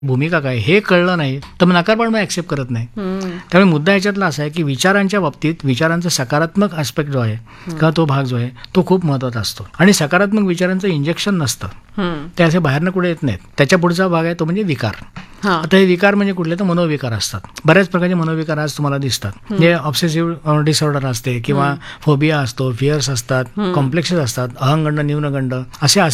भूमिका काय हे कळलं नाही तर मग नकार पण मग ऍक्सेप्ट करत नाही. त्यामुळे मुद्दा याच्यातला असा आहे की विचारांच्या बाबतीत विचारांचा सकारात्मक आस्पेक्ट जो आहे किंवा तो भाग जो आहे तो खूप महत्वाचा असतो. आणि सकारात्मक विचारांचं इंजेक्शन नसतं, ते असे बाहेरनं कुठे येत नाहीत. त्याच्या पुढचा भाग आहे तो म्हणजे विकार. आता हे विकार म्हणजे कुठले तर मनोविकार असतात. बऱ्याच प्रकारचे मनोविकार आज तुम्हाला दिसतात. जे ऑब्सेसिव्ह डिसऑर्डर असते किंवा फोबिया असतो, फिअर्स असतात, कॉम्प्लेक्सेस असतात, अहंगंड न्यूनगंड असे